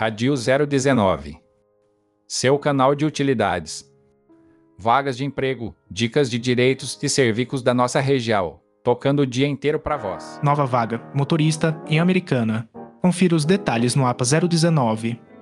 Radio 019. Seu canal de utilidades. Vagas de emprego, dicas de direitos e serviços da nossa região, tocando o dia inteiro para vós. Nova vaga, motorista em Americana. Confira os detalhes no APA 019.